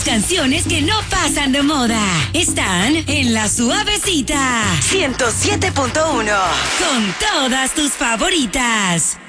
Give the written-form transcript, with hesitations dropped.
canciones que no pasan de moda están en La Suavecita 107.1 con todas tus favoritas.